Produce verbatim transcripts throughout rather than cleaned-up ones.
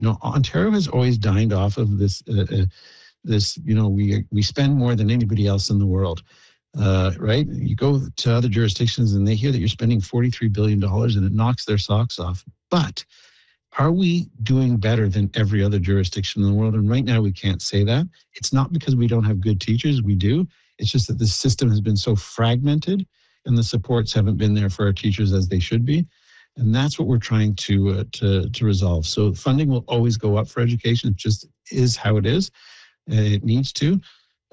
You know, Ontario has always dined off of this, uh, uh, this, you know, we we spend more than anybody else in the world, uh, right? You go to other jurisdictions and they hear that you're spending forty-three billion dollars and it knocks their socks off. But are we doing better than every other jurisdiction in the world? And right now we can't say that. It's not because we don't have good teachers, we do. It's just that the system has been so fragmented and the supports haven't been there for our teachers as they should be. And that's what we're trying to uh, to to resolve. So funding will always go up for education. It just is how it is. Uh, it needs to.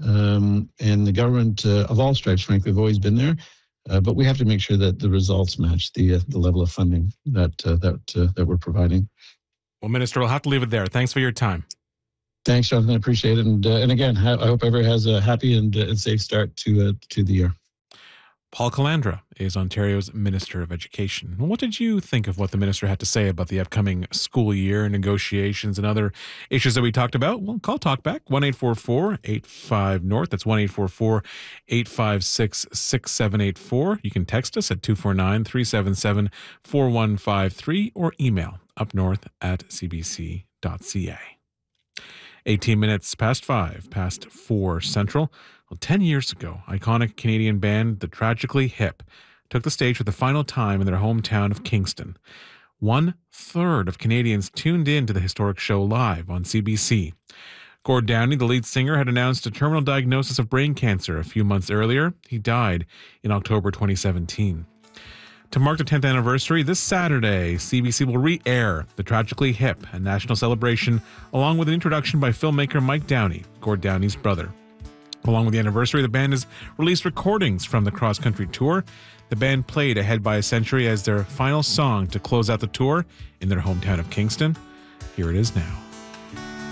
Um, and the government uh, of all stripes, frankly, have always been there. Uh, but we have to make sure that the results match the uh, the level of funding that uh, that uh, that we're providing. Well, Minister, we'll have to leave it there. Thanks for your time. Thanks, Jonathan. I appreciate it. And uh, and again, ha- I hope everyone has a happy and, uh, and safe start to uh, to the year. Paul Calandra is Ontario's Minister of Education. What did you think of what the minister had to say about the upcoming school year, negotiations, and other issues that we talked about? Well, call Talkback, one eight four four, eight five, North. That's one eight four four, eight five six, six seven eight four. You can text us at two four nine, three seven seven, four one five three or email upnorth at c b c dot c a. eighteen minutes past five, past four Central. Well, ten years ago, iconic Canadian band The Tragically Hip took the stage for the final time in their hometown of Kingston. One third of Canadians tuned in to the historic show live on C B C. Gord Downie, the lead singer, had announced a terminal diagnosis of brain cancer a few months earlier. He died in October twenty seventeen. To mark the tenth anniversary, this Saturday, C B C will re-air The Tragically Hip, a national celebration, along with an introduction by filmmaker Mike Downey, Gord Downie's brother. Along with the anniversary, the band has released recordings from the cross-country tour. The band played Ahead by a Century as their final song to close out the tour in their hometown of Kingston. Here it is now.